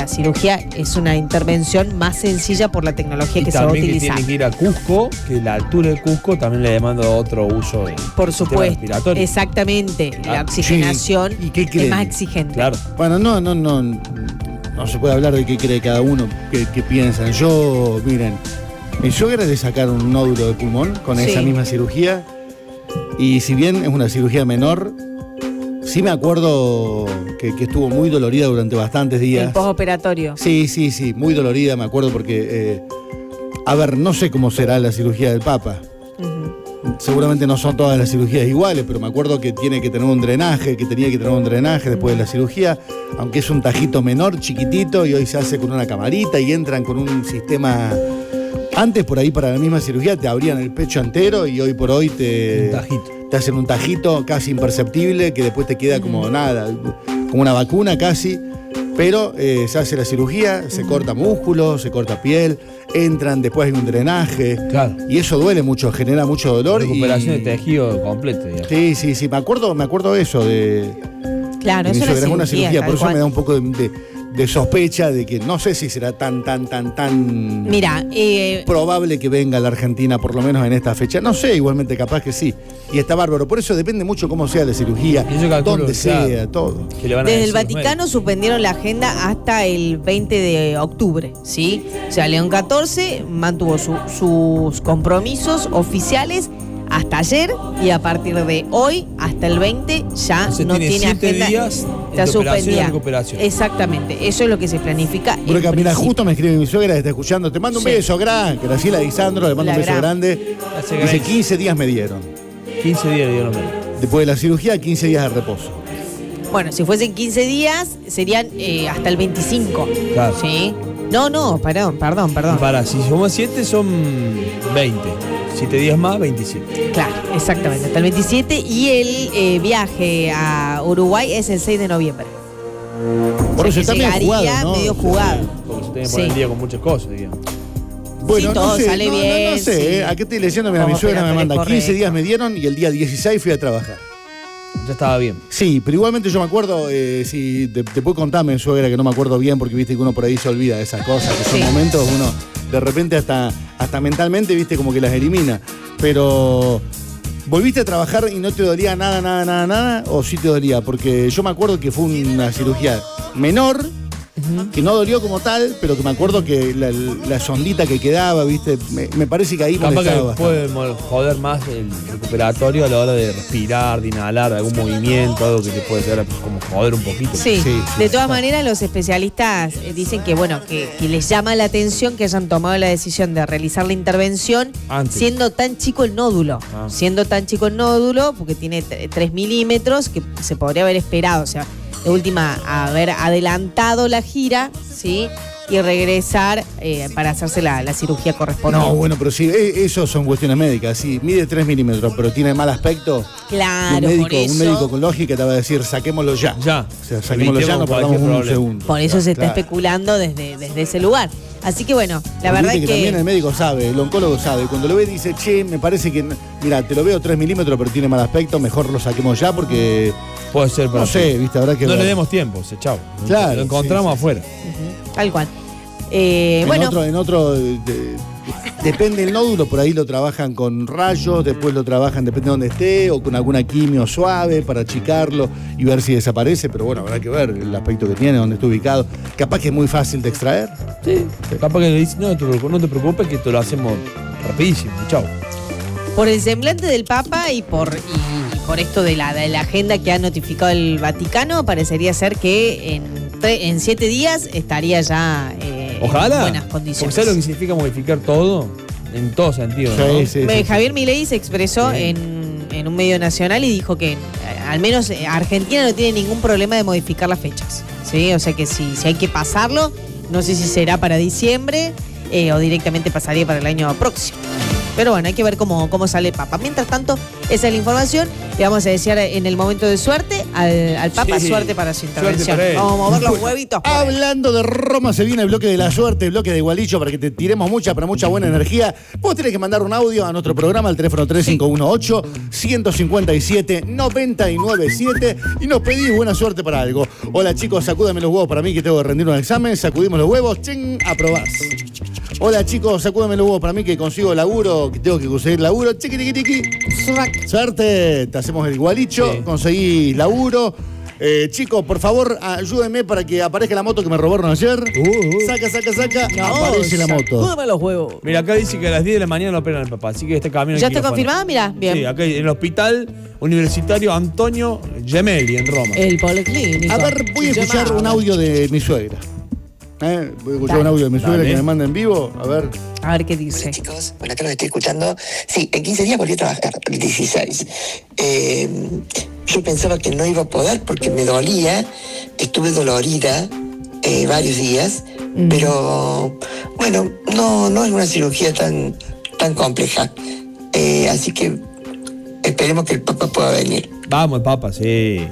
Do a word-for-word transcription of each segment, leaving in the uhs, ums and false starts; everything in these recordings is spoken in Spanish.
la cirugía es una intervención más sencilla por la tecnología y que se va a también que utilizar. tiene que ir a Cusco, que la altura de Cusco también le demanda otro uso del Por sistema supuesto, respiratorio. exactamente. La Ah, oxigenación sí. ¿Y qué es creen? más exigente. Claro. Bueno, no, no, no. No se puede hablar de qué cree cada uno, qué, qué piensan. Yo, miren, mi suegra le sacaron un nódulo de pulmón con Sí. esa misma cirugía. Y si bien es una cirugía menor, sí me acuerdo que, que estuvo muy dolorida durante bastantes días. El postoperatorio. Sí, sí, sí, muy dolorida, me acuerdo porque, eh, a ver, no sé cómo será la cirugía del Papa. Uh-huh. Seguramente no son todas las cirugías iguales, pero me acuerdo que tiene que tener un drenaje, que tenía que tener un drenaje después de la cirugía, aunque es un tajito menor, chiquitito, y hoy se hace con una camarita y entran con un sistema... Antes, por ahí, para la misma cirugía, te abrían el pecho entero y hoy por hoy te... Un tajito. Te hacen un tajito casi imperceptible que después te queda como nada, como una vacuna casi. Pero eh, se hace la cirugía, se corta músculo, se corta piel, entran, después hay un drenaje. Claro. Y eso duele mucho, genera mucho dolor. Recuperación y... de tejido completo, digamos. Sí, sí, sí, me acuerdo, me acuerdo eso de... Claro, de mi es una suegra. Es una cirugía, cirugía, tal por eso cual. me da un poco de, de, de sospecha de que no sé si será tan, tan, tan, tan... Mira, eh, probable que venga a la Argentina, por lo menos en esta fecha. No sé, igualmente capaz que sí. Y está bárbaro. Por eso depende mucho cómo sea la cirugía, Y yo calculo, dónde claro, sea, todo. que le van a desde el decir los Vaticano suspendieron la agenda hasta el veinte de octubre, ¿sí? O sea, León catorce mantuvo su- sus compromisos oficiales hasta ayer y a partir de hoy hasta el veinte ya Entonces no tiene tiene siete agenda. días Está entre operación y suspendida. recuperación. Exactamente, eso es lo que se planifica. en Por acá, mira, principio. justo me escribe mi suegra, está escuchando. Te mando un Sí. beso, gran. Graciela Disandro, le mando La un beso gran. grande. Hace Dice, Grace. quince días me dieron. quince días le dieron menos. Después de la cirugía, quince días de reposo. Bueno, si fuesen quince días, serían eh, hasta el veinticinco. Claro. ¿Sí? No, no, perdón, perdón, perdón. Para, si somos siete son veinte. siete días más, veintisiete. Claro, exactamente, hasta el veintisiete y el eh, viaje a Uruguay es el seis de noviembre. Por O eso sea, está que medio jugado, llegaría ¿no? medio jugado. Porque se tiene que Sí. poner el día con muchas cosas, digamos. Bueno, Sí, todo no sé, sale no, no, bien, no sé, sí. ¿eh? Aquí estoy leyendo, mira, mi Como suegra me operatorio manda quince correcto. días me dieron y el día dieciséis fui a trabajar. Ya estaba bien. Sí, pero igualmente yo me acuerdo, eh, si te, te puedo contarme, suegra, que no me acuerdo bien, porque viste que uno por ahí se olvida de esas cosas, que son Sí. momentos, uno de repente hasta, hasta mentalmente, viste, como que las elimina. Pero, ¿volviste a trabajar y no te dolía nada, nada, nada, nada? ¿O sí te dolía? Porque yo me acuerdo que fue una cirugía menor, que no dolió como tal, pero que me acuerdo que la, la sondita que quedaba, viste, me, me parece que ahí Capaz molestaba que bastante. puede mo- joder más el recuperatorio a la hora de respirar, de inhalar, algún movimiento, algo que te puede hacer como joder un poquito. Sí, Sí, sí, de todas está. maneras los especialistas eh, dicen que bueno, que, que les llama la atención que hayan tomado la decisión de realizar la intervención Antes. siendo tan chico el nódulo, Ah. siendo tan chico el nódulo, porque tiene tres milímetros, que se podría haber esperado, o sea, de última, haber adelantado la gira, ¿sí? Y regresar eh, para hacerse la, la cirugía correspondiente. No, bueno, pero sí, e- eso son cuestiones médicas. Sí, mide tres milímetros, pero tiene mal aspecto. Claro, un médico, por eso, un médico con lógica te va a decir, saquémoslo ya. Ya. O sea, saquémoslo ya, no Evitemos perdamos cualquier un problema. segundo. por eso se está Claro. especulando desde, desde ese lugar. Así que bueno, la Porque verdad viste es que, también el que... médico sabe, el oncólogo sabe. Cuando lo ve dice, che, me parece que, mira, te lo veo tres milímetros, pero tiene mal aspecto, mejor lo saquemos ya porque, Puede ser para no sé, viste, habrá que No ver. le demos tiempo, se chao. Claro, Lo encontramos sí, sí. afuera. Ujú, tal cual. Eh, En bueno, otro, en otro de- de- depende del nódulo, por ahí lo trabajan con rayos, después lo trabajan, depende de dónde esté, o con alguna quimio suave para achicarlo y ver si desaparece, pero bueno, habrá que ver el aspecto que tiene, dónde está ubicado. Capaz que es muy fácil de extraer. Sí. Capaz que le dice, no, te preocu- no te preocupes que esto lo hacemos rapidísimo, chao. por el semblante del Papa y por, y, y por esto de la, de la agenda que ha notificado el Vaticano, parecería ser que en, tre- en siete días estaría ya eh, Ojalá. en buenas Porque condiciones. ¿sabes lo que significa modificar todo? En todo sentido, ¿no? Sí, sí, Eh, sí. Javier Milei se expresó Sí. en, en un medio nacional y dijo que eh, al menos eh, Argentina no tiene ningún problema de modificar las fechas. ¿Sí? O sea que si, si hay que pasarlo, no sé si será para diciembre eh, o directamente pasaría para el año próximo. Pero bueno, hay que ver cómo, cómo sale el Papa. Mientras tanto, esa es la información. Le vamos a desear en el momento de suerte al, al Papa, Sí. suerte para su intervención. Suerte para él. Vamos a mover los huevitos. por ahí. Hablando de Roma, se viene el bloque de la suerte, el bloque de Gualicho, para que te tiremos mucha, pero mucha buena energía. Vos tenés que mandar un audio a nuestro programa al teléfono tres cinco uno ocho, uno cinco siete, nueve nueve siete y nos pedís buena suerte para algo. Hola chicos, sacúdame los huevos para mí que tengo que rendir un examen. Sacudimos los huevos, ching, aprobás. Hola chicos, sacúdame los huevos para mí que consigo laburo, que tengo que conseguir laburo. Chiqui, tiqui, tiqui. Suerte, te hacemos el Gualicho, Sí. conseguís laburo. Eh, chicos, por favor, ayúdenme para que aparezca la moto que me robaron ayer. Uh. Saca, saca, saca, No, aparece la moto. sacúdeme los huevos. Mira, acá dice que a las diez de la mañana lo operan al papá, así que este camino. ¿Ya hay está quirófano. confirmada? Mirá, bien. Sí, acá en el Hospital Universitario Antonio Gemelli, en Roma. El policlínico. A ver, voy a escuchar Llamada. un audio de mi suegra. ¿Eh? Voy a escuchar Dale. un audio de mi suegra Dale. que me manda en vivo. A ver. A ver qué Hola dice. chicos, bueno, acá los estoy escuchando. Sí, en quince días volví a trabajar, el dieciséis. Eh, yo pensaba que no iba a poder porque me dolía, estuve dolorida eh, varios días, Mm. pero bueno, no, no es una cirugía tan, tan compleja. Eh, así que esperemos que el Papa pueda venir. Vamos, el Papa, sí.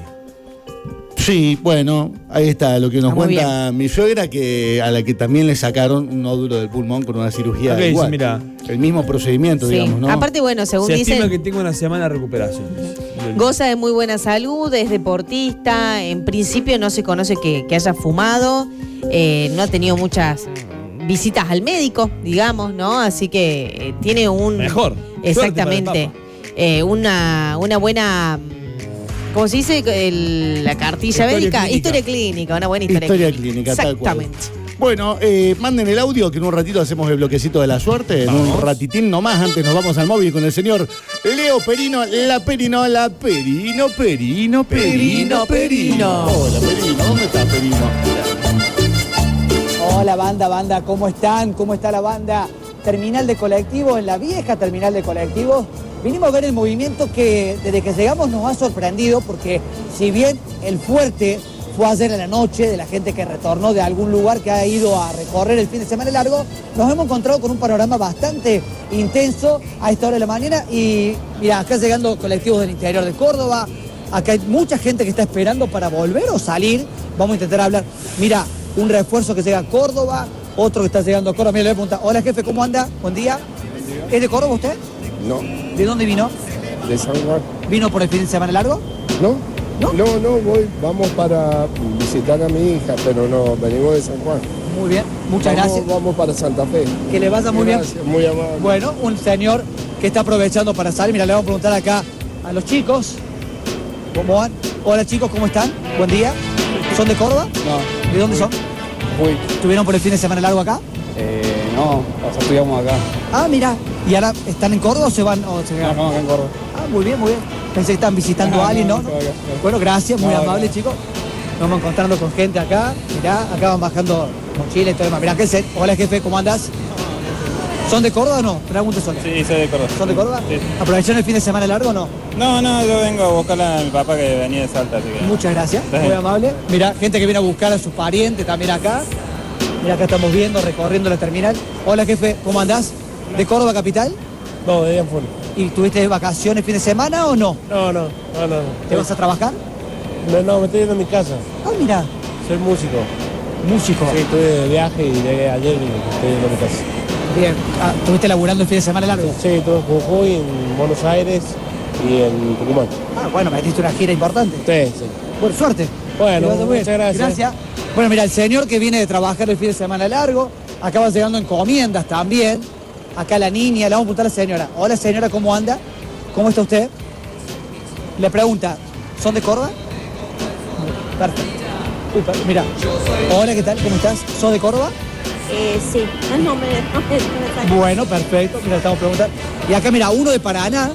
Sí, bueno, ahí está lo que nos Está muy cuenta mi suegra, que a la que también le sacaron un nódulo del pulmón con una cirugía Acá dice, igual. mira. El mismo procedimiento, Sí. digamos, ¿no? Aparte, bueno, según Se estima dicen, que tengo una semana de recuperación. goza de muy buena salud, es deportista. En principio no se conoce que, que haya fumado. eh, no ha tenido muchas visitas al médico, digamos, ¿no? Así que eh, tiene un... Mejor. Exactamente. Suerte para el Eh, una, una buena... ¿Cómo se dice? El- la cartilla Historia médica. clínica. Historia clínica, una buena historia, Historia clínica, tal cual. Exactamente. Bueno, eh, manden el audio que en un ratito hacemos el bloquecito de la suerte. En un ratitín nomás, antes nos vamos al móvil con el señor Leo Perino, la Perino, la Perino, Perino, Perino, Perino. Hola, Perino, ¿dónde está Perino? Hola banda, banda, ¿cómo están? ¿Cómo está la banda? Terminal de colectivos, en la vieja terminal de colectivos. Vinimos a ver el movimiento que desde que llegamos nos ha sorprendido porque si bien el fuerte fue ayer en la noche de la gente que retornó de algún lugar que ha ido a recorrer el fin de semana largo, nos hemos encontrado con un panorama bastante intenso a esta hora de la mañana y mira, acá llegando colectivos del interior de Córdoba, acá hay mucha gente que está esperando para volver o salir, vamos a intentar hablar. Mira, un refuerzo que llega a Córdoba, otro que está llegando a Córdoba, mira, le voy a preguntar, hola jefe, ¿cómo anda? Buen día. ¿Es de Córdoba usted? No, ¿De dónde vino? de San Juan. ¿Vino por el fin de semana largo? ¿No? ¿No? No, no, voy, vamos para visitar a mi hija, pero no, venimos de San Juan. Muy bien, muchas Vamos- gracias. Vamos para Santa Fe. Que le vaya muy bien. Gracias, muy amable. Bueno, un señor que está aprovechando para salir. Mira, le vamos a preguntar acá a los chicos. ¿Cómo van? Hola chicos, ¿cómo están? Buen día. ¿Son de Córdoba? No, ¿De dónde son? fui. ¿Estuvieron por el fin de semana largo acá? Eh, no, o sea, estudiamos acá. Ah, mira. ¿Y ahora están en Córdoba o se van? O se No, quedan? no, acá en Córdoba. Ah, muy bien, muy bien. Pensé que estaban visitando No, a alguien, ¿no? no, no, acá, no. Bueno, gracias, muy No, amable, no. chicos. Nos vamos encontrando con gente acá. Mirá, acá van bajando mochila y todo demás. Mirá, ¿qué es? Hola, jefe, ¿cómo andás? ¿Son de Córdoba o no? Pregunta sola. Sí, soy de Córdoba. ¿Son de Córdoba? Sí. ¿Aprovecharon el fin de semana largo o no? No, no, yo vengo a buscar a mi papá que venía de Salta, así que... Muchas gracias, Sí. muy amable. Mira, gente que viene a buscar a su pariente también acá. Mira, acá estamos viendo, recorriendo la terminal. Hola, jefe, ¿cómo andás? ¿De Córdoba capital? No, de Ampul. ¿Y tuviste vacaciones fin de semana o no? No, no, no, no. ¿Te vas a trabajar? No, no, me estoy yendo a mi casa. Ah, mira, Soy músico. músico. Sí, estuve de viaje y llegué ayer y estoy yendo a mi casa. Bien. Ah, ¿estuviste laburando el fin de semana largo? Sí, estuve en Jujuy, en Buenos Aires y en Tucumán. Ah, bueno, metiste una gira importante. Sí, sí. Buena suerte. Bueno, Que vaya muy bien. muchas gracias. Gracias. Bueno, mira, el señor que viene de trabajar el fin de semana largo, acaba llegando encomiendas también. Acá la niña, le vamos a preguntar a la señora. Hola señora, ¿cómo anda? ¿Cómo está usted? Le pregunta, ¿son de Córdoba? Perfecto. Uy, per- mira. Hola, ¿qué tal? ¿Cómo estás? ¿Sos de Córdoba? Eh, sí, no me, no me, no me saca. Bueno, perfecto. Mira, estamos preguntando. Y acá, mira, uno de Paraná.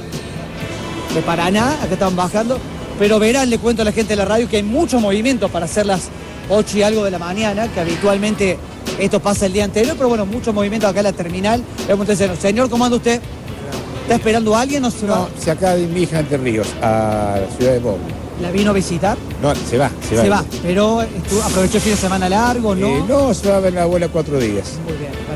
De Paraná, acá están bajando. Pero verán, le cuento a la gente de la radio que hay mucho movimiento para hacer las ocho y algo de la mañana, que habitualmente esto pasa el día anterior, pero bueno, mucho movimiento acá en la terminal. Le pregunté al señor, señor, ¿cómo anda usted? ¿Está esperando a alguien o se va? No, se acaba de ir mi hija Entre Ríos, a la ciudad de Bob. ¿La vino a visitar? No, se va, se va. Se va, pero estu- aprovechó el fin de semana largo, ¿no? Eh, no, se va a ver la abuela cuatro días. Muy bien, perfecto.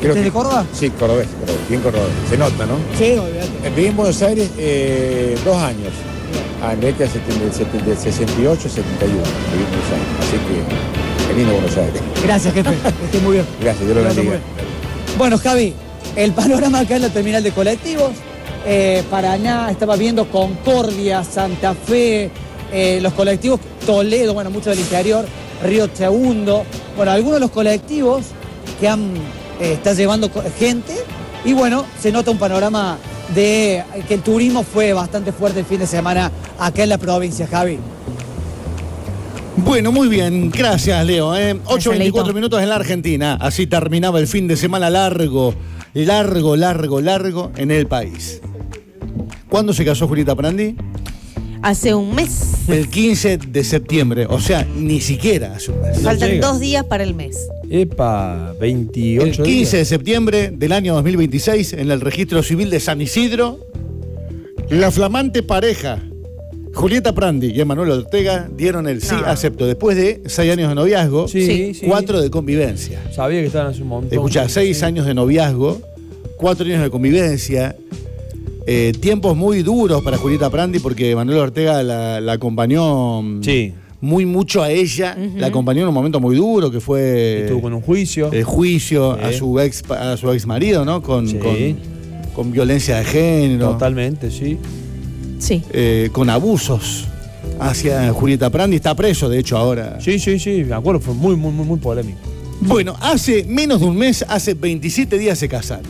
Creo ¿Desde que- Córdoba? Sí, cordobés, cordobés, bien cordobés. Se nota, ¿no? Sí, olvídate. Eh, Viví en Buenos Aires eh, dos años. Ah, en la década del sesenta y ocho, setenta y uno. Viví en Buenos Aires. Así que, qué lindo Buenos Aires. Gracias, jefe. Que esté muy bien. Gracias, Dios lo Gracias, bendiga. muy Bueno, Javi, el panorama acá en la terminal de colectivos. Eh, Paraná, estaba viendo Concordia, Santa Fe, eh, los colectivos Toledo, bueno, mucho del interior, Río Segundo. Bueno, algunos de los colectivos que han, eh, está llevando co- gente y bueno, se nota un panorama de que el turismo fue bastante fuerte el fin de semana acá en la provincia, Javi. Bueno, muy bien, gracias Leo. ¿eh? ocho veinticuatro minutos en la Argentina. Así terminaba el fin de semana largo, largo, largo, largo en el país. ¿Cuándo se casó Julieta Prandi? Hace un mes. El quince de septiembre, o sea, ni siquiera hace un mes. Faltan llega. dos días para el mes. Epa, veintiocho El quince de días. septiembre del año dos mil veintiséis, en el registro civil de San Isidro, la flamante pareja Julieta Prandi y Emanuel Ortega dieron el sí No. acepto después de seis años de noviazgo, Sí, sí. cuatro de convivencia. Sabía que estaban hace un montón. Escuchá, seis Sí. años de noviazgo, cuatro años de convivencia, eh, tiempos muy duros para Julieta Prandi porque Emanuel Ortega la, la acompañó mm, Sí. muy mucho a ella, Ujú. la acompañó en un momento muy duro que fue Estuvo con un juicio. el juicio Sí. a su ex a su ex marido, ¿no? Con, Sí. con, con violencia de género, Totalmente, sí. Sí. eh, con abusos hacia Julieta Prandi. Está preso, de hecho, ahora. Sí, sí, sí. Me acuerdo, fue muy, muy, muy, muy polémico. Bueno, hace menos de un mes, hace veintisiete días se casaron.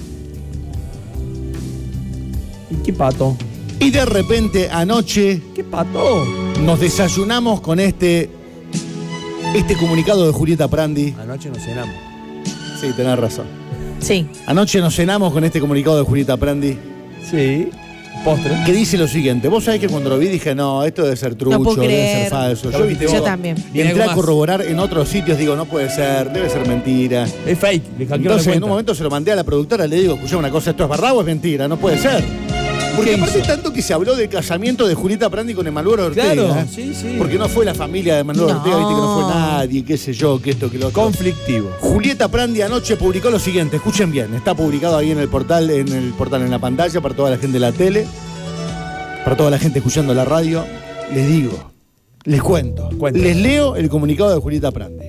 ¿Y qué pato? Y de repente, anoche, ¿Qué pato? nos desayunamos con este, este comunicado de Julieta Prandi. Anoche nos cenamos. Sí, tenés razón. Sí. Anoche nos cenamos con este comunicado de Julieta Prandi, Sí. Postre. que dice lo siguiente. Vos sabés que cuando lo vi dije, no, esto debe ser trucho, No puedo debe ser creer. falso. Yo viste, Yo vos- también. Viene Entré algo a más. corroborar en otros sitios, digo, no puede ser, debe ser mentira. Es fake. Le hackearon la Entonces, en cuenta. un momento se lo mandé a la productora, le digo, escuchá una cosa, ¿esto es verdad o es mentira? No puede ser. Porque ¿Qué aparte hizo? tanto que se habló del casamiento de Julieta Prandi con Emanuel Ortega. Claro, sí, sí. Porque no fue la familia de Emanuel No. Ortega, viste que no fue nadie, qué sé yo, que esto, que lo otro. Conflictivo. Julieta Prandi anoche publicó lo siguiente, escuchen bien, está publicado ahí en el portal, en el portal en la pantalla para toda la gente de la tele, para toda la gente escuchando la radio. Les digo, les cuento, Cuenta. les leo el comunicado de Julieta Prandi.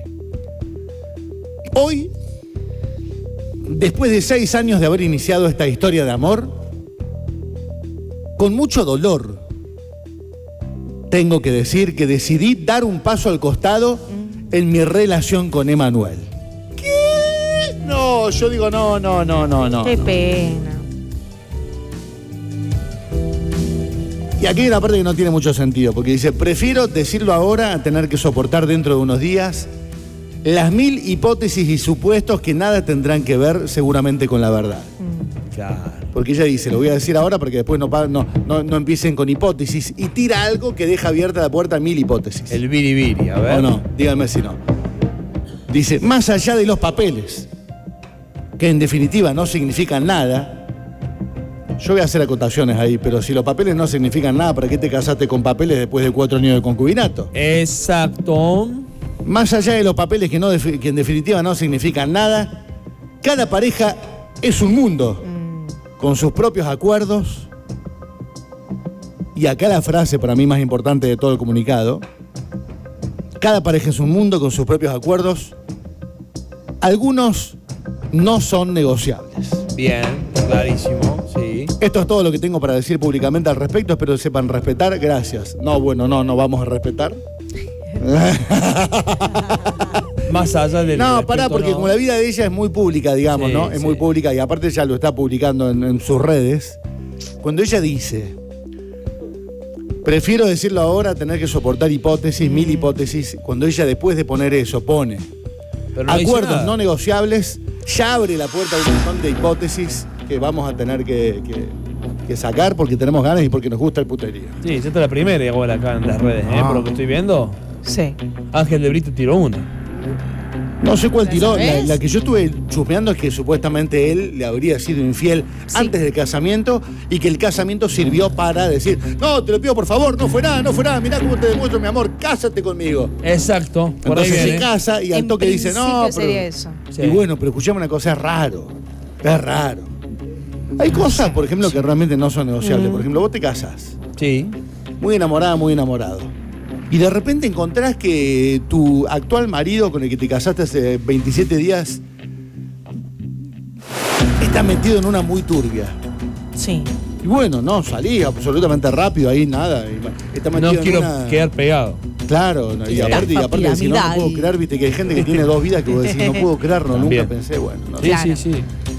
Hoy, después de seis años de haber iniciado esta historia de amor, con mucho dolor, tengo que decir que decidí dar un paso al costado en mi relación con Emanuel. ¿Qué? No, yo digo no, no, no, no, no. Qué no. pena. Y aquí hay una parte que no tiene mucho sentido, porque dice, prefiero decirlo ahora a tener que soportar dentro de unos días las mil hipótesis y supuestos que nada tendrán que ver seguramente con la verdad. Claro. Porque ella dice, lo voy a decir ahora porque después no, pa- no, no, no empiecen con hipótesis, y tira algo que deja abierta la puerta a mil hipótesis. El biribiri, a ver. ¿O no? Díganme si no. Dice, más allá de los papeles, que en definitiva no significan nada, yo voy a hacer acotaciones ahí, pero si los papeles no significan nada, ¿para qué te casaste con papeles después de cuatro años de concubinato? Exacto. Más allá de los papeles que, no, defi- que en definitiva no significan nada, cada pareja es un mundo, con sus propios acuerdos. Y acá la frase para mí más importante de todo el comunicado: cada pareja es un mundo con sus propios acuerdos. Algunos no son negociables. Bien, clarísimo, sí. Esto es todo lo que tengo para decir públicamente al respecto. Espero que sepan respetar. Gracias. No, bueno, no, no vamos a respetar. Más allá del No, respeto, pará, porque no. como la vida de ella es muy pública, digamos, Sí, ¿no? Es sí. muy pública y aparte ella lo está publicando en, en sus redes. Cuando ella dice, prefiero decirlo ahora a tener que soportar hipótesis, mil hipótesis, cuando ella después de poner eso pone Pero no dice acuerdos nada. no negociables, ya abre la puerta a un montón de hipótesis que vamos a tener que, que- que sacar porque tenemos ganas y porque nos gusta el puterío. Sí, esta es la primera igual acá en las redes, ¿eh? Ah. Por lo que estoy viendo. Sí. Ángel de Brito tiró una. No sé cuál ¿La tiró. La, sabés? la que yo estuve chusmeando es que supuestamente él le habría sido infiel Sí. antes del casamiento y que el casamiento sirvió para decir, no, te lo pido por favor, no fue nada, no fue nada, mirá cómo te demuestro mi amor, cásate conmigo. Exacto. Por ahí Entonces se viene. casa y al En toque dice, no, principio sería pero... eso. Sí. Y bueno, pero escuchame una cosa, es raro. Es raro. Hay cosas, por ejemplo, que realmente no son negociables. Mm. Por ejemplo, vos te casás. Sí. Muy enamorada, muy enamorado. Y de repente encontrás que tu actual marido con el que te casaste hace veintisiete días está metido en una muy turbia. Sí. Y bueno, no, salí absolutamente rápido ahí, nada. Está metido No en quiero una... quedar pegado. Claro, no, y aparte, y aparte de si no, no puedo creer, viste que hay gente que tiene dos vidas que vos decís, no puedo creerlo, También. nunca pensé, bueno. No, Sí, Claro. sí, sí.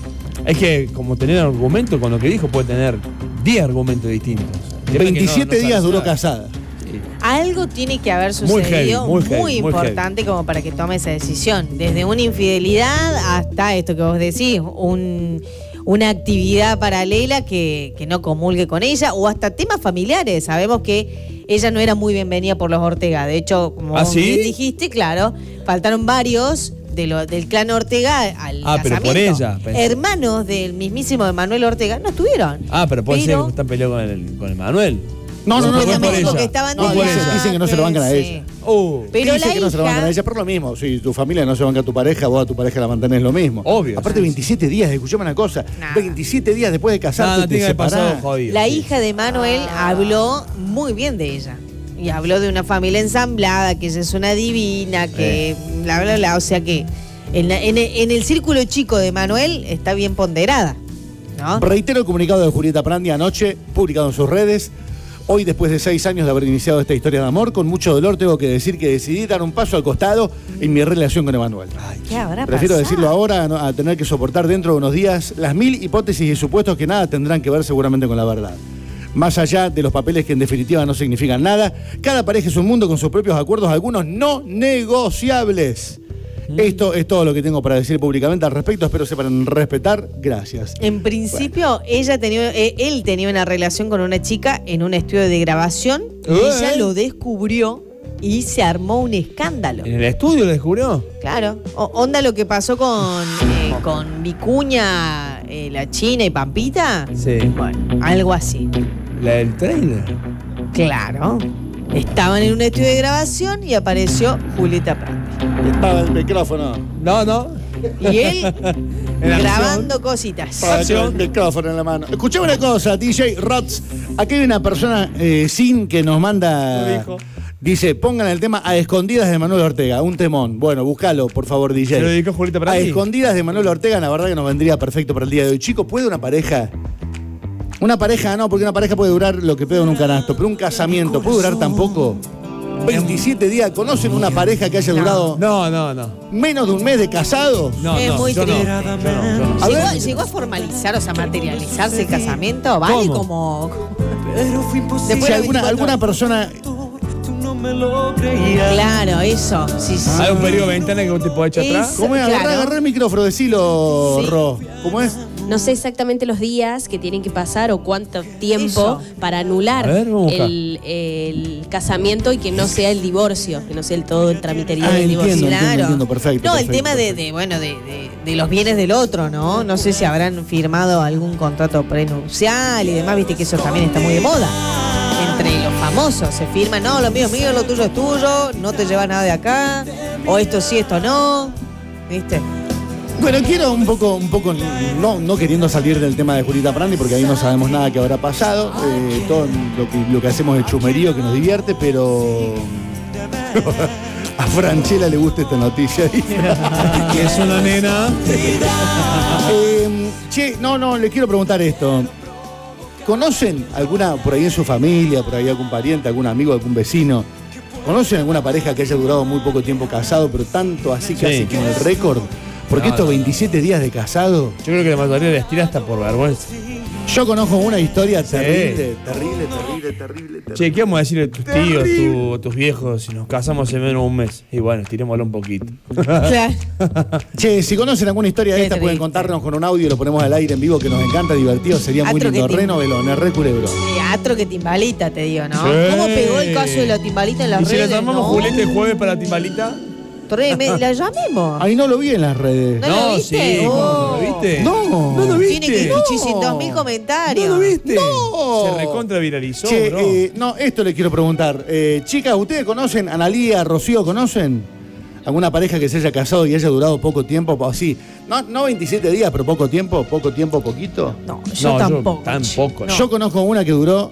Es que como tener argumento con lo que dijo, puede tener diez argumentos distintos. El tema es que no- veintisiete no días sabes duró nada. casada. Sí. Algo tiene que haber Muy sucedido heavy, muy muy, heavy, muy importante como para que tome esa decisión. Desde una infidelidad hasta esto que vos decís, un, una actividad paralela que, que no comulgue con ella, o hasta temas familiares. Sabemos que ella no era muy bienvenida por los Ortega. De hecho, como ¿Ah, vos sí? bien dijiste, claro, faltaron varios de lo, del clan Ortega al Ah, pero por casamiento. ella, pensé. Hermanos del mismísimo Manuel Ortega no estuvieron. Ah, pero puede Pero- ser que están peleados con el, con el Manuel. No, no, no, Fue no, por no, ella. porque estaban No, de dicen, viaje, dicen que no se lo bancan a sí. ella. Uh, Pero Dicen la que no se lo bancan a hija- ella, pero lo mismo. Si tu familia no se banca a tu pareja, vos a tu pareja la mantenés lo mismo. Obvio, Aparte, sí, veintisiete días, escuchame una cosa. Nah. veintisiete días después de casarte, nada, te tiene que haber pasado separás. jodido. La sí. hija de Manuel habló muy bien de ella. Y habló de una familia ensamblada, que ella es una divina, que bla, bla, bla. O sea que en, la- en el- en el círculo chico de Manuel está bien ponderada, ¿no? Reitero el comunicado de Julieta Prandi anoche, publicado en sus redes. Hoy, después de seis años de haber iniciado esta historia de amor, con mucho dolor tengo que decir que decidí dar un paso al costado en mi relación con Emanuel. ¿Qué habrá Prefiero pasado? decirlo ahora a, no- a tener que soportar dentro de unos días las mil hipótesis y supuestos que nada tendrán que ver seguramente con la verdad. Más allá de los papeles que en definitiva no significan nada, cada pareja es un mundo con sus propios acuerdos, algunos no negociables. Esto es todo lo que tengo para decir públicamente al respecto. Espero sepan respetar. Gracias. En principio, ella tenía, eh, él tenía una relación con una chica en un estudio de grabación. Y ¿Eh? ella lo descubrió y se armó un escándalo. ¿En el estudio lo descubrió? Claro. O- onda lo que pasó con, eh, con Vicuña, eh, la China y Pampita. Sí. Bueno, algo así. La del trailer. Claro. Estaban en un estudio de grabación y apareció Julieta Prandi. Estaba el micrófono. No, no. Y él En acción. grabando cositas. Estaba el micrófono en la mano. Escuchame una cosa, D J Rots. Aquí hay una persona eh, sin que nos manda. Lo dijo. Dice, pongan el tema A Escondidas de Manuel Ortega, un temón. Bueno, búscalo, por favor, D J. ¿Se lo dedicó Julieta A Prandi? Escondidas de Manuel Ortega, la verdad que nos vendría perfecto para el día de hoy. Chico, ¿puede una pareja? Una pareja no, porque una pareja puede durar lo que pedo en un canasto, pero un casamiento, ¿puede durar tan poco? veintisiete días, ¿conocen una pareja que haya durado No, no, no. menos de un mes de casado? No, Es no, muy yo no, triste. yo no, yo no. A ¿Llegó, ver. llegó a formalizar, o sea, materializarse el casamiento? ¿Vale? ¿Cómo? Como. Si Después de alguna, veinticuatro alguna persona. Claro, eso. Sí, sí. ¿Hay un periodo de ventana que vos te podés echar atrás? Es- ¿Cómo es? Agarrá, Claro. agarrá el micrófono, decilo, Sí. Ro. ¿Cómo es? No sé exactamente los días que tienen que pasar o cuánto tiempo Eso. para anular A ver, vamos a buscar. el, el casamiento y que no sea el divorcio, que no sea el todo el tramitería Ah, del entiendo, divorcio. entiendo, Claro. entiendo, perfecto, No, el perfecto, tema de, de, bueno, de, de- de los bienes del otro, ¿no? No sé si habrán firmado algún contrato prenupcial y demás, viste que eso también está muy de moda. Entre los famosos se firman, no, lo mío es mío, lo tuyo es tuyo, no te llevas nada de acá, o esto sí, esto no, ¿viste? Bueno, quiero un poco, un poco, no, no queriendo salir del tema de Julieta Prandi, porque ahí no sabemos nada que habrá pasado. eh, todo lo que, lo que hacemos es chumerío que nos divierte, pero a Franchella le gusta esta noticia. Que es una nena. Eh, che, no, no, le quiero preguntar esto. ¿Conocen alguna, por ahí en su familia, por ahí algún pariente, algún amigo, algún vecino? ¿Conocen alguna pareja que haya durado muy poco tiempo casado, pero tanto así casi Sí. como el récord? Porque No, estos no. veintisiete días de casado. Yo creo que la mayoría les tira hasta por vergüenza. Yo conozco una historia terrible, terrible, terrible, terrible, terrible. Che, ¿qué vamos a decirle a tus tíos, tu- tus viejos, si nos casamos en menos de un mes? Y bueno, tirémoslo un poquito. Claro. Che, si conocen alguna historia de Qué esta, pueden triste. contarnos con un audio y lo ponemos al aire en vivo, que nos encanta, divertido, sería muy Atro que lindo. te- Re novelón, es re culebro. Teatro que timbalita, te digo, ¿no? Sí. ¿Cómo pegó el caso de la timbalita en las ¿Y si redes? nos armamos no? Julieta el jueves para Timbalita? Treme- la llamemos. Ahí no lo vi en las redes. ¿No lo viste? sí, Oh. ¿no lo viste? No. ¿No lo viste? Tiene que ochocientos mil comentarios. ¿No lo viste? No. Se recontra viralizó, Che, bro. eh, no, esto le quiero preguntar. Eh, chicas, ¿ustedes conocen a Analía, a Rocío, conocen? ¿Alguna pareja que se haya casado y haya durado poco tiempo? Así, no, no veintisiete días, pero poco tiempo, poco tiempo, poquito. No, yo No, tampoco. yo tampoco. No. Yo conozco una que duró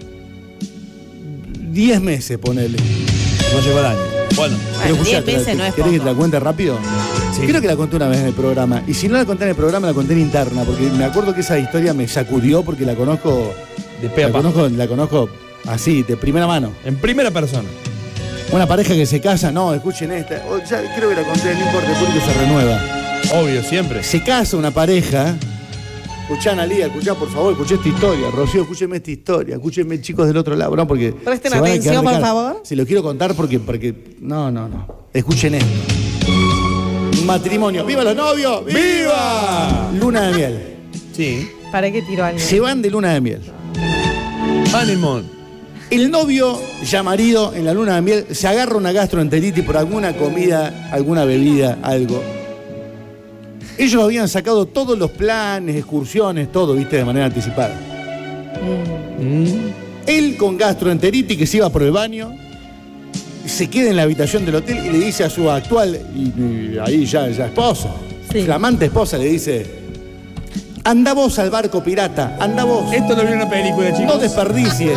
diez meses, ponele. No llegó el año. Bueno, Pero diez escuchá, meses ¿te- no es ¿querés que te poco. la cuente rápido? Sí. Creo que la conté una vez en el programa. Y si no la conté en el programa, la conté en interna, porque me acuerdo que esa historia me sacudió porque la conozco. de pe a La pa. conozco, la conozco así, de primera mano. En primera persona. Una pareja que se casa, no, escuchen esta. Oh, ya creo que la conté, no importa, el público se renueva. Obvio, siempre. Se casa una pareja. Escuchá, Analía, escuchá, por favor, escuché esta historia. Rocío, escúcheme esta historia. Escúchenme, chicos del otro lado. No, porque. Presten se van a atención, quedar de por cara. favor. Se lo quiero contar porque, porque. No, no, no. Escuchen esto. Matrimonio. ¡Viva los novios! ¡Viva! Luna de miel. Sí. ¿Para qué tiro algo? Se van de luna de miel. Honeymoon. El novio, ya marido, en la luna de miel, se agarra una gastroenteritis por alguna comida, alguna bebida, algo. Ellos habían sacado todos los planes, excursiones, todo, viste, de manera anticipada. Mm. Él con gastroenteritis que se iba por el baño, se queda en la habitación del hotel y le dice a su actual, y, y ahí ya, ya esposa, Sí. flamante esposa, le dice, anda vos al barco pirata, anda vos, Esto lo vi en una película, chicos. no desperdicies.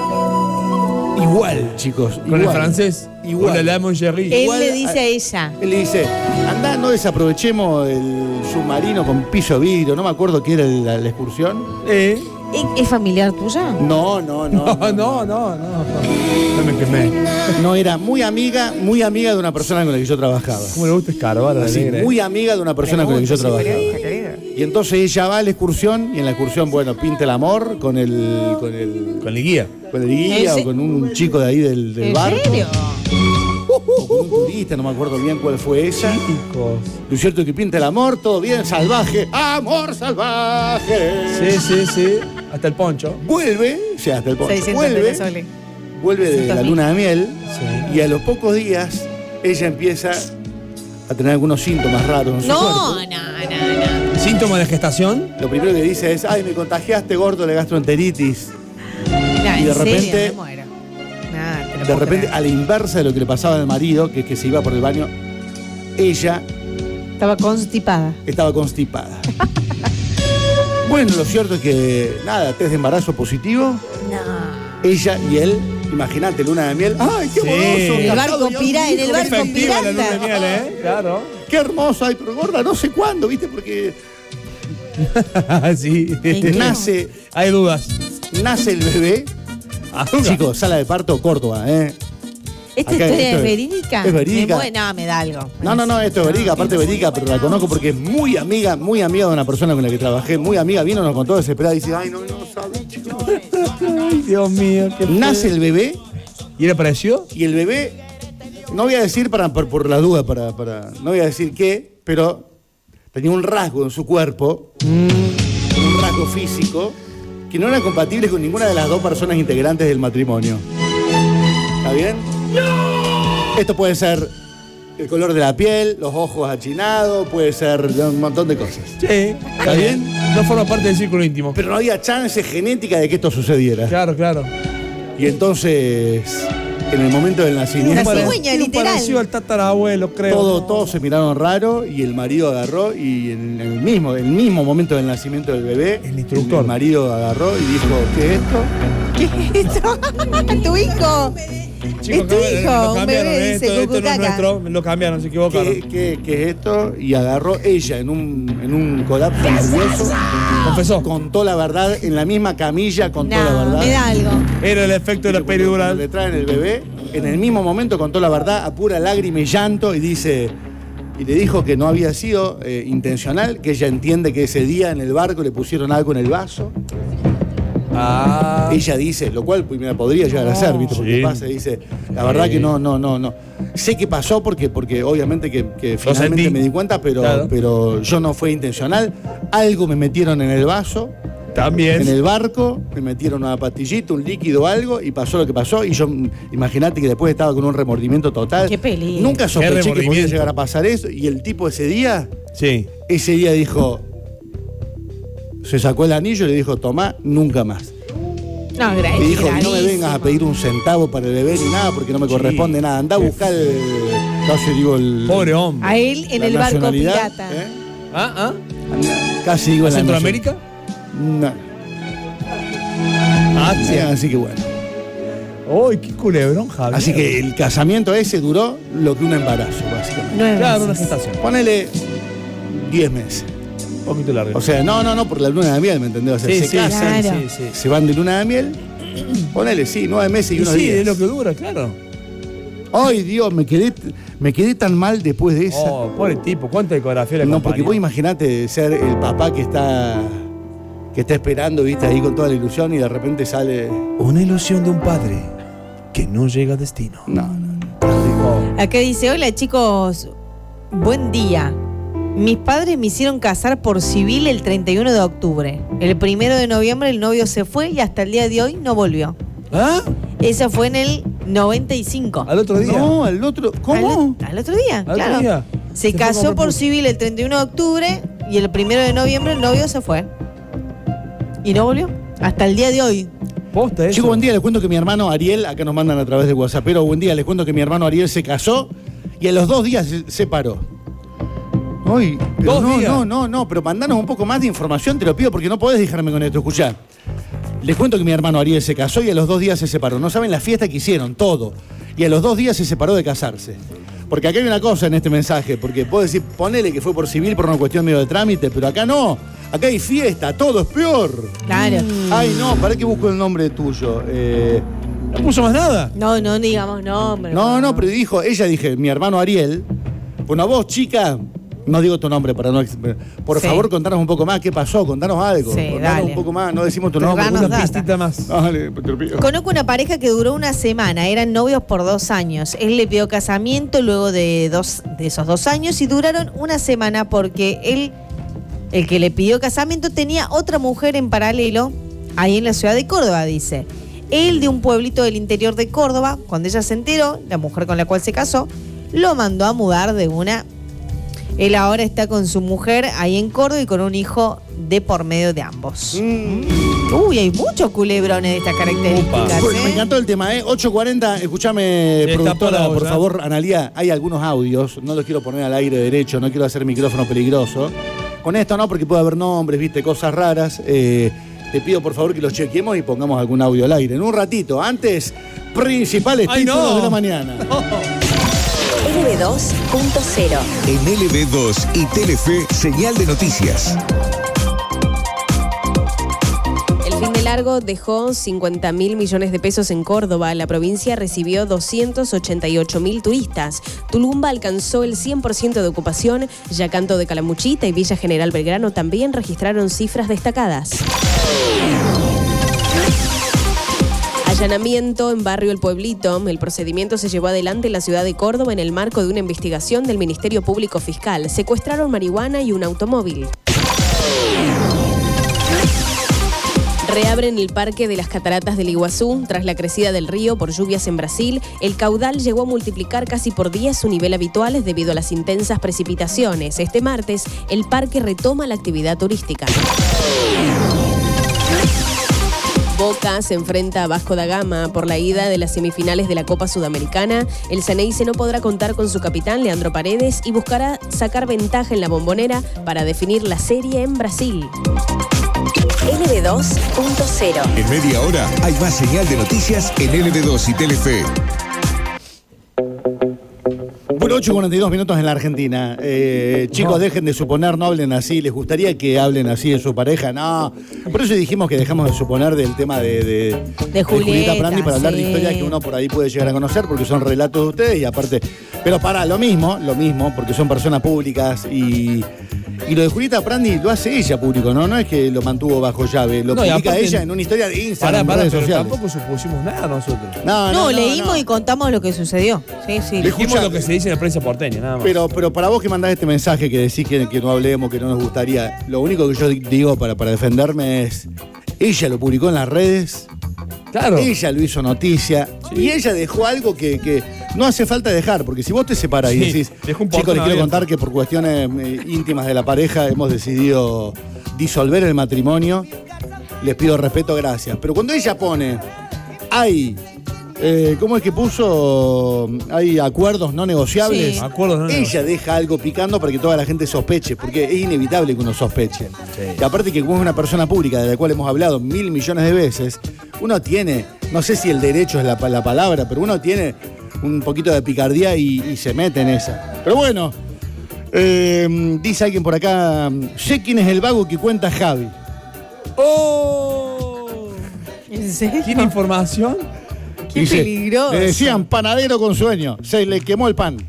Igual, chicos, Con igual. el francés. Igual. Con la Lemon Jerry. Él Igual le a- dice a ella. Él le dice, anda, no desaprovechemos el submarino con piso de vidrio, no me acuerdo qué era la, la excursión. Eh. ¿Es, es familiar tuya? No, no, no. No, no, no, no. No me quemé. No, era muy amiga, muy amiga de una persona con la que yo trabajaba. ¿Cómo le gusta escarbar a la Así, negra? eh? muy amiga de una persona con la que yo trabajaba. Y entonces ella va a la excursión y en la excursión, bueno, pinta el amor con el con el Con el guía. con el guía ¿En o se- con un chico de ahí del, del ¿En barco. serio? O con un turista, no me acuerdo bien cuál fue esa. Chicos. Lo cierto es que pinta el amor, todo bien, salvaje. ¡Amor salvaje! Sí, sí, sí. Hasta el poncho. Vuelve, o sea, hasta el poncho, seiscientos vuelve, pesos, Sole. vuelve de la seiscientos mil. luna de miel Sí. y a los pocos días ella empieza a tener algunos síntomas raros en su No, cuerpo. no, no, no. ¿Síntomas de gestación? Lo primero que dice es, ay, me contagiaste gordo de gastroenteritis. No, Y de en serio, repente- me muero. Nah, te lo De puedo repente, creer. a la inversa de lo que le pasaba al marido, que es que se iba por el baño, ella Estaba constipada. estaba constipada. Bueno, lo cierto es que, nada, test de embarazo positivo, No. ella y él, imagínate, luna de miel. ¡Ay, qué Sí. amoroso! El casado barco y pira- en el hijo, barco qué Efectiva la pirata. luna de miel, ¿eh? Claro. ¡Qué hermoso! Ay, pero gorda, no sé cuándo, ¿viste? Porque sí. ¿En qué? nace, Hay dudas. nace el bebé. Ah, dudas. Chicos, sala de parto, Córdoba, ¿eh? ¿Esta Acá, historia esto es es- verídica? es verídica. Me mue- no, me da algo. No, no, no, esto es verídica, aparte es verídica, pero la conozco porque es muy amiga, muy amiga de una persona con la que trabajé, muy amiga, vino, nos contó desesperada y dice, ay, no, no sabes, chicos. Ay, Dios mío. Qué Nace el bebé ¿Y le pareció? y el bebé, no voy a decir para, por, por la duda, para, para, no voy a decir qué, pero tenía un rasgo en su cuerpo, un rasgo físico, que no era compatible con ninguna de las dos personas integrantes del matrimonio. ¿Está bien? Esto puede ser el color de la piel, los ojos achinados, puede ser un montón de cosas. Sí. ¿Está bien? No forma parte del círculo íntimo. Pero no había chance genética de que esto sucediera. Claro, claro. Y entonces, en el momento del nacimiento, Una cigüeña, Tiene un literal. parecido al tatarabuelo, creo. todo- todos se miraron raro y el marido agarró y en el mismo, el mismo momento del nacimiento del bebé, El instructor. el marido agarró y dijo, ¿qué es esto? ¿Qué es esto? ¿Tu hijo? Chicos, Es tu cambiaron, hijo, lo un cambiaron, bebé, esto, dice esto no es cucucaca. nuestro, lo cambiaron, se equivocaron. ¿Qué, qué- qué es esto? Y agarró ella en un, en un colapso nervioso. Confesó. Contó la verdad en la misma camilla, contó la No, verdad. me da algo. Era el efecto de la Cuando- cuando peridural. le traen el bebé, en el mismo momento contó la verdad, a pura lágrima y llanto, y dice, y le dijo que no había sido eh, intencional, que ella entiende que ese día en el barco le pusieron algo en el vaso. Ah. Ella dice, lo cual pues, mira, podría llegar a ser, ¿viste? Porque Sí. pasa, dice, la verdad Sí. que no, no, no, no. Sé que pasó porque, porque obviamente que, que finalmente sentí. me di cuenta, pero, Claro. pero yo no fue intencional. Algo me metieron en el vaso. También. En el barco me metieron una pastillita, un líquido o algo y pasó lo que pasó y yo mm, imagínate que después estaba con un remordimiento total. Qué peligro. Nunca sospeché que podía remordimiento. llegar a pasar eso y el tipo ese día, Sí. ese día dijo, se sacó el anillo y le dijo, tomá, nunca más. No, gra- Y dijo, no me gravísimo. vengas a pedir un centavo para el bebé ni nada, porque no me Sí. corresponde nada. Andá a buscar el... Casi digo el... Pobre hombre. A él en la el barco nacionalidad, pirata. ¿eh? ¿Ah? ¿Ah? Casi digo la ¿Centroamérica? nacionalidad. Ah, No. sí. Así que bueno. Uy, qué culebrón, Javier. Así que el casamiento ese duró lo que un embarazo, básicamente. Nueve Claro, una meses. gestación. Ponele diez meses. Un poquito largo. O sea, no, no, no, por la luna de miel, ¿me entendés? O sea, sí, se sí, casan, Claro. sí, sí. se van de luna de miel. Ponele, sí, nueve meses y, Y unos sí, días. es lo que dura, claro. Ay, Dios, me quedé, me quedé tan mal después de esa. Oh, pobre tipo, cuánta ecografía le no, acompaña. porque vos imaginate ser el papá que está que está esperando, viste, ahí con toda la ilusión y de repente sale. Una ilusión de un padre que no llega a destino. No, no, no. Oh. Acá dice, hola chicos, buen día. Mis padres me hicieron casar por civil el treinta y uno de octubre. El primero de noviembre el novio se fue y hasta el día de hoy no volvió. ¿Ah? Esa fue en el noventa y cinco. Al otro día. No, al otro. ¿Cómo? Al, al otro día, Al claro. otro día. Se, Se fue a casó comprar por pucho. civil el treinta y uno de octubre y el primero de noviembre el novio se fue. Y no volvió. Hasta el día de hoy. Posta eso. Chicos, buen día, les cuento que mi hermano Ariel, acá nos mandan a través de WhatsApp, pero buen día, les cuento que mi hermano Ariel se casó y a los dos días se separó. Ay, pero ¿Dos no, días? no, no, no, pero mandanos un poco más de información, te lo pido, porque no podés dejarme con esto. Escuchá. Les cuento que mi hermano Ariel se casó y a los dos días se separó. No saben la fiesta que hicieron, todo. Y a los dos días se separó de casarse. Porque acá hay una cosa en este mensaje, porque puedo decir, ponele que fue por civil, por una cuestión medio de trámite, pero acá no. Acá hay fiesta, todo es peor. Claro. Ay, no, para que busco el nombre tuyo. Eh, ¿No puso más nada? No, no digamos nombre. no, no, pero dijo, ella dije, mi hermano Ariel. Bueno, a vos, chica, no digo tu nombre para no. Por Sí. favor, contanos un poco más, ¿qué pasó? Contanos algo. Sí, contanos dale. un poco más, no decimos tu Pero nombre. danos Una data. pistita más. Dale, te lo pido. Conozco una pareja que duró una semana, eran novios por dos años. Él le pidió casamiento luego de, dos, de esos dos años y duraron una semana porque él, el que le pidió casamiento, tenía otra mujer en paralelo ahí en la ciudad de Córdoba, dice. Él de un pueblito del interior de Córdoba, cuando ella se enteró, la mujer con la cual se casó, lo mandó a mudar de una. Él ahora está con su mujer ahí en Córdoba y con un hijo de por medio de ambos. Mm. Uy, hay muchos culebrones de estas características. Bueno, ¿eh? me encantó el tema, ¿eh? ocho cuarenta, escúchame, Sí, está productora, por la por olla. favor, Analía, hay algunos audios, no los quiero poner al aire derecho, no quiero hacer micrófono peligroso. Con esto no, porque puede haber nombres, viste, cosas raras. Eh, te pido por favor que los chequemos y pongamos algún audio al aire. En un ratito, antes, principales Ay, títulos no. de la mañana. L B dos punto cero. En L B dos y Telefe, señal de noticias. El fin de largo dejó cincuenta mil millones de pesos en Córdoba. La provincia recibió doscientos ochenta y ocho mil turistas. Tulumba alcanzó el cien por ciento de ocupación. Yacanto de Calamuchita y Villa General Belgrano también registraron cifras destacadas. Allanamiento en barrio El Pueblito. El procedimiento se llevó adelante en la ciudad de Córdoba en el marco de una investigación del Ministerio Público Fiscal. Secuestraron marihuana y un automóvil. Reabren el Parque de las Cataratas del Iguazú. Tras la crecida del río por lluvias en Brasil, el caudal llegó a multiplicar casi por diez su nivel habitual debido a las intensas precipitaciones. Este martes, el parque retoma la actividad turística. Boca se enfrenta a Vasco da Gama por la ida de las semifinales de la Copa Sudamericana. El Ceneice no podrá contar con su capitán, Leandro Paredes, y buscará sacar ventaja en la Bombonera para definir la serie en Brasil. L B dos punto cero. En media hora hay más señal de noticias en L B dos y Telefe. Bueno, ocho cuarenta y dos minutos en la Argentina. Eh, chicos, No. dejen de suponer, no hablen así. ¿Les gustaría que hablen así de su pareja? No. Por eso dijimos que dejamos de suponer del tema de, de, De Julieta, Prandi para hablar de sí. historias que uno por ahí puede llegar a conocer porque son relatos de ustedes y aparte. Pero para, lo mismo, lo mismo, porque son personas públicas y. Y lo de Julieta Prandi lo hace ella público, ¿no? No es que lo mantuvo bajo llave, lo No, y publica aparte- ella en una historia de Instagram, Pará, pará, redes pero sociales. tampoco supusimos nada nosotros. No, No, no, no, leímos no. y contamos lo que sucedió. Sí, sí. Le- Dijimos Escucha- lo que se dice en la prensa porteña, nada más. Pero, pero para vos que mandás este mensaje que decís que, que no hablemos, que no nos gustaría, lo único que yo di- digo para, para defenderme es, ella lo publicó en las redes, claro. ella lo hizo noticia Sí. y ella dejó algo que, que no hace falta dejar, porque si vos te separás y Sí, decís, dejó un chicos, portón les quiero abierto. contar que por cuestiones eh, íntimas de la pareja hemos decidido disolver el matrimonio, les pido respeto, gracias. Pero cuando ella pone, hay, eh, ¿cómo es que puso? Hay acuerdos no negociables. Sí. Acuerdos no ella negociables. deja algo picando para que toda la gente sospeche, porque es inevitable que uno sospeche. Sí. Y aparte que como es una persona pública de la cual hemos hablado mil millones de veces, uno tiene, no sé si el derecho es la, la palabra, pero uno tiene un poquito de picardía y, y se mete en esa. Pero bueno, eh, dice alguien por acá, sé quién es el vago que cuenta Javi. ¡Oh! ¿En serio? ¿Tiene información? Qué Dice, peligroso. le decían panadero con sueño, se le quemó el pan.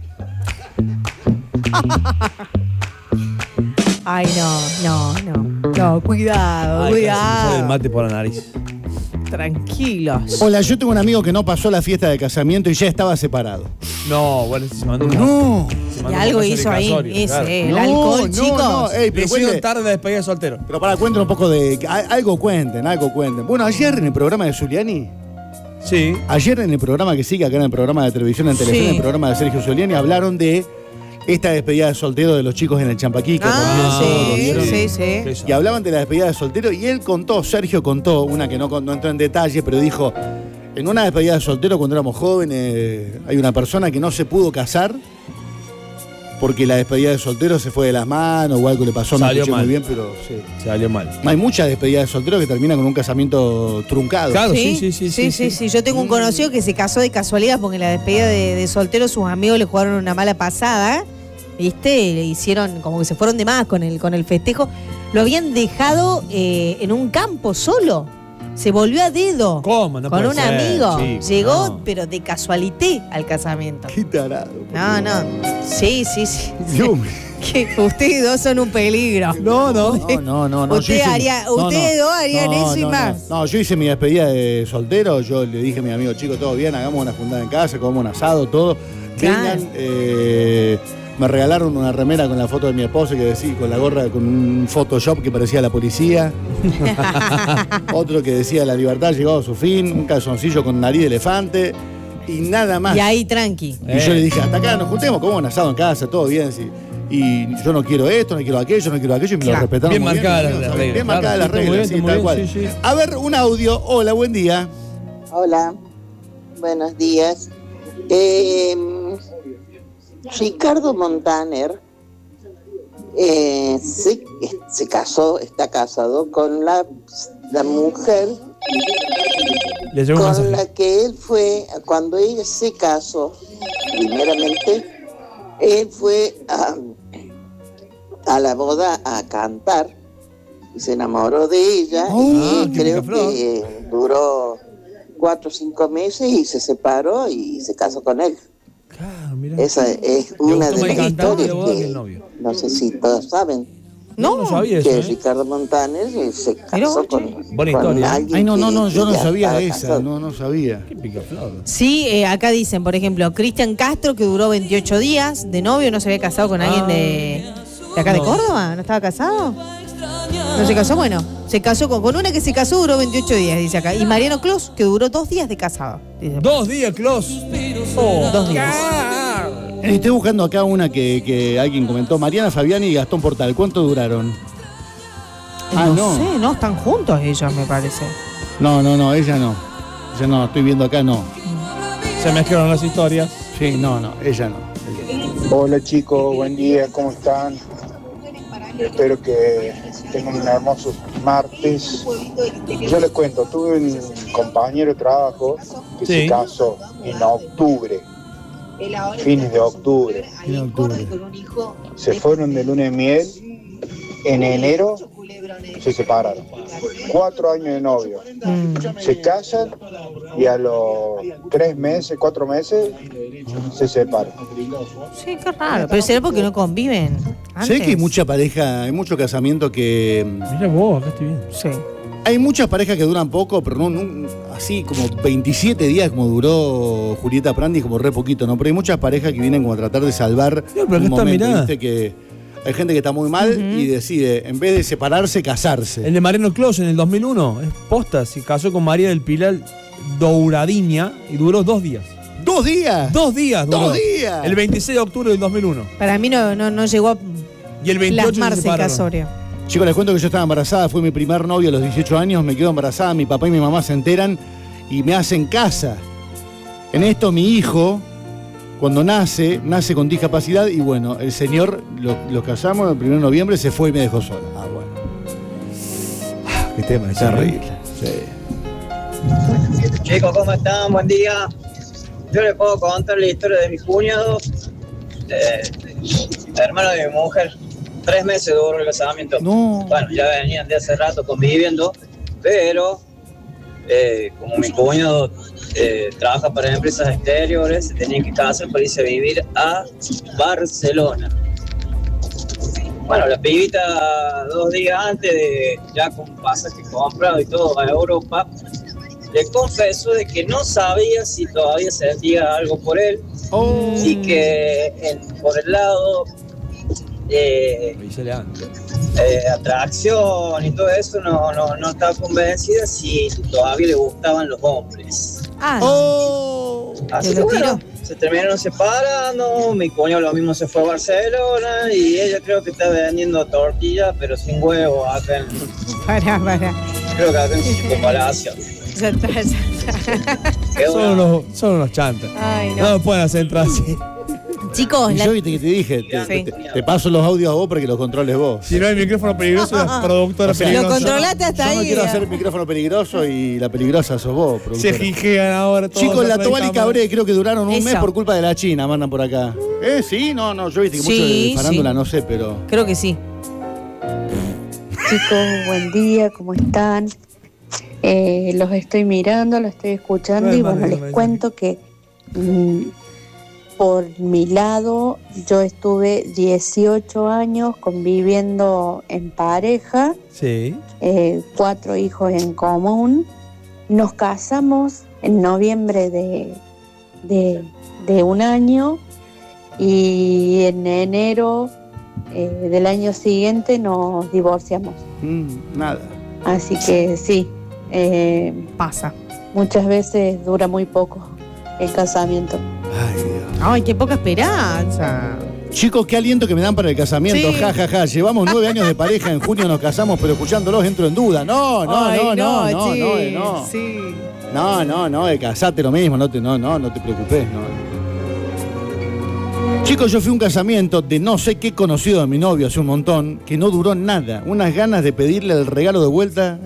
Ay, no, no, no. No, cuidado, Ay, casi me sale el cuidado. mate por la nariz. Tranquilos. Hola, yo tengo un amigo que no pasó la fiesta de casamiento y ya estaba separado. No, bueno, se mandó un No. se Y mandó un algo caso hizo ahí. casorio, Ese, claro. el No, alcohol, no, chicos. no, ey, Le pero hicieron cuente- tarde de despedida de soltero. Pero para, cuenten un poco de... a- Algo cuenten, algo cuenten. Bueno, ayer en el programa de Zuliani, Sí. ayer en el programa que sigue acá en el programa de televisión en Telefe, Sí. en el programa de Sergio Zuliani, hablaron de esta despedida de soltero de los chicos en el Champaquí. que Ah, rompieron todo, sí, ¿vieron? sí, sí. Eso. Y hablaban de la despedida de soltero y él contó, Sergio contó, una que no, con- no entró en detalle, pero dijo, en una despedida de soltero cuando éramos jóvenes hay una persona que no se pudo casar porque la despedida de soltero se fue de las manos o algo le pasó, no Salió escuché mal. muy bien, pero sí. Se salió mal. Hay muchas despedidas de soltero que terminan con un casamiento truncado. Claro, Sí, sí, sí, sí. sí, sí, sí. Yo tengo un conocido que se casó de casualidad porque en la despedida de, de soltero sus amigos le jugaron una mala pasada, ¿viste? Le hicieron como que se fueron de más con el, con el festejo. Lo habían dejado eh, en un campo solo. Se volvió a dedo. ¿Cómo? No con puede un ser, amigo. chico, Llegó, no. pero de casualité al casamiento. Qué tarado. No, no. Sí, sí, sí. Dios mío. Que ustedes dos son un peligro. No, no. No, no, no. no. Usted Yo hice- haría- no, ustedes no. dos harían No, eso y no, más. No. No, yo hice mi despedida de soltero. Yo le dije a mi amigo, chicos, todo bien, hagamos una juntada en casa, comamos un asado, todo. Claro. Vengan. eh, me regalaron una remera con la foto de mi esposa que decía, con la gorra, con un Photoshop que parecía la policía. Otro que decía la libertad ha llegado a su fin. Un calzoncillo con nariz de elefante. Y nada más. Y ahí tranqui. Y yo le dije, hasta acá nos juntemos, comamos un asado en casa, todo bien. Sí. Y yo no quiero esto, no quiero aquello, no quiero aquello, y me Claro. lo respetaron Bien muy marcadas bien. las- las Bien reglas, marcadas claro, las sí, está muy reglas, bien, sí, está tal muy cual. bien, sí, sí. A ver, un audio. Hola, buen día. Hola, buenos días. Eh, Ricardo Montaner eh, se, se casó, está casado con la, la mujer Le llegó un con mensaje. la que él fue, cuando ella se casó, primeramente, él fue a, a la boda a cantar y se enamoró de ella Ah, y qué creo picaflor. que duró cuatro o cinco meses y se separó y se casó con él. Claro, mirá. Esa es Le una gustó de más el las cantante historias de boda que el que novio. no sé si todos saben. No, no sabía eso, Que ¿eh? Ricardo Montaner eh, se casó con, Buena con historia. alguien Ay, no, no, no, que yo no ya sabía estaba esa, casado. no, no sabía. Qué picaflor. Sí, eh, acá dicen, por ejemplo, Cristian Castro, que duró veintiocho días de novio, no se había casado con alguien de, de acá de No. Córdoba, ¿no estaba casado? ¿No se casó? Bueno, se casó con, con una que se casó, duró veintiocho días, dice acá. Y Mariano Clos, que duró dos días de casado. Dice. Dos días, Clos. Oh, Dos días. Eh, Estoy buscando acá una que, que alguien comentó. Mariana Fabiani y Gastón Portal. ¿Cuánto duraron? Ah, no, no. sé, no, están juntos ellos, me parece. No, no, no, ella no. Ella no, estoy viendo acá, no. Se mezclaron las historias. Sí, no, no, ella no. Hola chicos, buen día, ¿cómo están? Espero que tengan un hermoso martes. Yo les cuento, tuve un compañero de trabajo que Sí. se casó en octubre, fines de octubre. En octubre. Se fueron de luna de miel, en enero se separaron. Cuatro años de novio. Se casan y a los tres meses, cuatro meses, se separan. Sí, qué raro. Pero será porque no conviven. Sé antes. que hay mucha pareja, hay mucho casamiento que. Mira vos, acá estoy bien. Sí. Hay muchas parejas que duran poco, pero no, no así como veintisiete días como duró Julieta Prandi, como re poquito, ¿no? Pero hay muchas parejas que vienen como a tratar de salvar pero acá un está, momento, mirá. ¿viste? Que hay gente que está muy mal y decide, en vez de separarse, casarse. El de Mariano Clos en el dos mil uno, es posta, se casó con María del Pilar Douradiña y duró dos días. ¿Dos días? Dos días duró. ¡Dos días! El veintiséis de octubre del dos mil uno. Para mí no, no, no llegó a Y el veintiocho se plasmarse en separaron. casorio. Chicos, les cuento que yo estaba embarazada, fue mi primer novio a los dieciocho años, me quedo embarazada, mi papá y mi mamá se enteran y me hacen casa. En esto mi hijo, cuando nace, nace con discapacidad y bueno, el señor, lo, lo casamos el primero de noviembre, se fue y me dejó sola. Ah, bueno. Ah, qué tema, es terrible. Sí. Chicos, ¿cómo están? Buen día. Yo les puedo contar la historia de mi cuñado, de, de hermano de mi mujer. Tres meses duró el casamiento. No. Bueno, ya venían de hace rato conviviendo, pero eh, como mi cuñado eh, trabaja para empresas exteriores, se tenían que casar para irse a vivir a Barcelona. Bueno, la pibita dos días antes de ya con pasaje comprado y todo a Europa, le confesó de que no sabía si todavía sentía algo por él oh. y que en, por el lado de eh, atracción y todo eso no, no, no estaba convencida si todavía le gustaban los hombres. Ah, oh. Así que bueno, se terminaron separando, mi cuñado lo mismo se fue a Barcelona y ella creo que está vendiendo tortillas pero sin huevo acá en... Para, para. Creo que acá en Circunvalación. Ya está, ya está. Son unos, son unos chantas. Ay, no. No me pueden hacer entrar así. Chicos, y la... yo viste que te dije, te, sí. te, te paso los audios a vos para que los controles vos. Si no hay micrófono peligroso, la productora o sea, peligrosa. Lo controlaste hasta yo ahí. No quiero ya. hacer el micrófono peligroso y la peligrosa sos vos, productora. Se jijean ahora todos. Chicos, la Tobal y Cabré creo que duraron un Eso. mes por culpa de la China, mandan por acá. ¿Eh? Sí, no, no, yo viste que Sí, mucho de farándula sí. no sé, pero... Creo que sí. Chicos, buen día, ¿cómo están? Eh, los estoy mirando, los estoy escuchando No, y no, bueno, no, les no, no. cuento que mm, por mi lado yo estuve dieciocho años conviviendo en pareja, Sí. eh, cuatro hijos en común. Nos casamos en noviembre de, de, de un año y en enero eh, del año siguiente nos divorciamos. Mm, nada. Así que sí, eh, pasa. Muchas veces dura muy poco el casamiento. Ay, Dios. Ay, qué poca esperanza. Chicos, qué aliento que me dan para el casamiento. Sí. Ja, ja, ja. Llevamos nueve años de pareja, en junio nos casamos, pero escuchándolos entro en duda. No, no, Ay, no, no, no, sí, no, eh, no. Sí. No, no, no, de casate lo mismo, no te, no, no, no te preocupes, no. Chicos, yo fui a un casamiento de no sé qué conocido de mi novio hace un montón, que no duró nada. Unas ganas de pedirle el regalo de vuelta.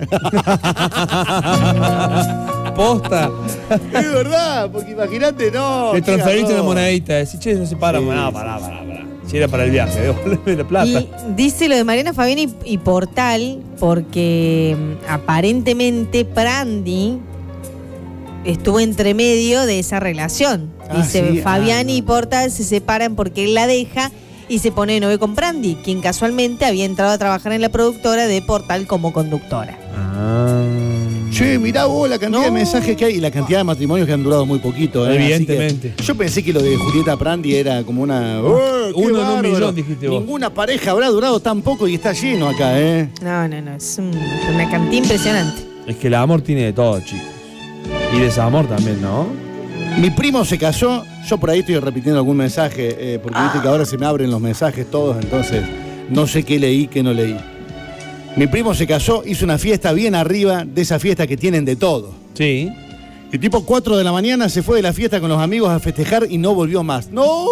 Posta. Es verdad, porque imagínate, no. Le transferiste no. una monedita. Decís, che, no se para. Sí, No, sí, pará, pará, pará. Si era para el viaje, devolveme la plata. Y dice lo de Mariana Fabiani y, y Portal, porque mm, aparentemente Prandi estuvo entre medio de esa relación. Ah, Dice, sí, Fabiani ah, no. y Portal se separan porque él la deja y se pone de novio con Prandi, quien casualmente había entrado a trabajar en la productora de Portal como conductora. Ah. Che, mirá vos la cantidad No. de mensajes que hay y la cantidad de matrimonios que han durado muy poquito. ¿eh? Evidentemente. Así que yo pensé que lo de Julieta Prandi era como una... ¡Oh, qué Uno en un bárbaro! millón, dijiste vos. Ninguna pareja habrá durado tan poco y está lleno acá, ¿eh? No, no, no, es un- una cantidad impresionante. Es que el amor tiene de todo, chicos. Y desamor también, ¿no? Mi primo se casó, yo por ahí estoy repitiendo algún mensaje, eh, porque viste que ahora se me abren los mensajes todos, entonces no sé qué leí, qué no leí. Mi primo se casó, hizo una fiesta bien arriba de esa fiesta que tienen de todo. Sí. Y tipo cuatro de la mañana se fue de la fiesta con los amigos a festejar y no volvió más. ¡No!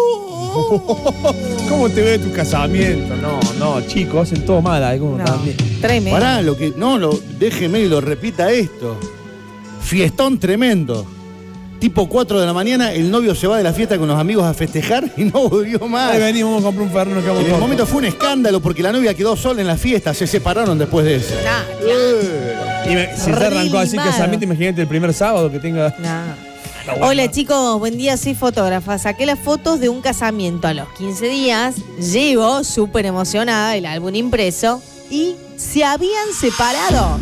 ¿Cómo te ve tu casamiento? No, no, chicos, hacen todo mal, algunos No, también. tremendo. Pará, lo que. No, lo, déjeme y lo repita esto. Fiestón tremendo. Tipo cuatro de la mañana, el novio se va de la fiesta con los amigos a festejar y no volvió más. Ahí venimos, vamos a comprar un ferno que vamos En el momento fue un escándalo porque la novia quedó sola en la fiesta, se separaron después de eso. Nah, Eh. Y me- si se arrancó así Relimado. casamiento, imagínate el primer sábado que tenga. nah. Hola chicos, buen día, soy fotógrafa. Saqué las fotos de un casamiento a los quince días. Llevo súper emocionada el álbum impreso y se habían separado.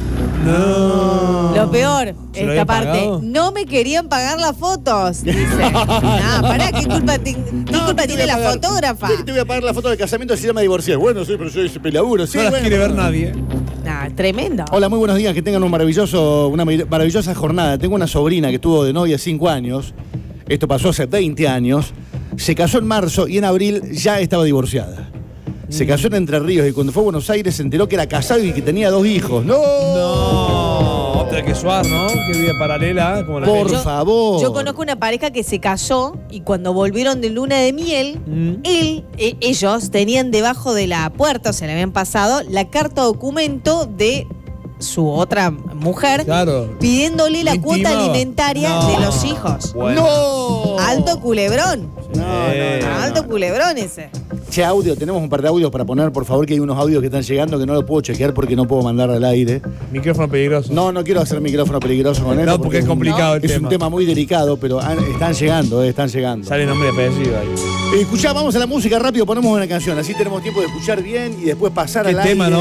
No. Lo peor, ¿Se lo esta habían parte, pagado? no me querían pagar las fotos. Dice. Nah, pará, ¿qué culpa, ti- qué culpa tiene la fotógrafa? Sí, te voy a pagar la foto del casamiento si ya me divorcié. Bueno, sí, pero soy pelaburo. Sí, No las bueno. quiere ver nadie. Nah, tremendo. Hola, muy buenos días, que tengan un maravilloso, una maravillosa jornada. Tengo una sobrina que estuvo de novia cinco años. Esto pasó hace veinte años. Se casó en marzo y en abril ya estaba divorciada. Se casó en Entre Ríos y cuando fue a Buenos Aires se enteró que era casado y que tenía dos hijos. ¡No! No, otra que Suar, ¿no? Que vida paralela, como la Por peli. favor. Yo conozco una pareja que se casó y cuando volvieron de luna de miel, Mm. él, e- ellos tenían debajo de la puerta, o se le habían pasado, la carta documento de su otra mujer Claro. pidiéndole la Lo cuota intimaba. alimentaria No. de los hijos. Bueno. ¡No! Alto culebrón. No, no, no, Alto no. culebrón ese. Che, audio, tenemos un par de audios para poner, por favor, que hay unos audios que están llegando que no los puedo chequear porque no puedo mandar al aire. Micrófono peligroso. No, no quiero hacer micrófono peligroso con él. No, porque es complicado el es tema. un tema muy delicado, pero han- están llegando, eh, están llegando. Sale nombre y apellido ahí. Eh, escuchá, vamos a la música rápido, ponemos una canción, así tenemos tiempo de escuchar bien y después pasar ¿Qué al tema, aire. no?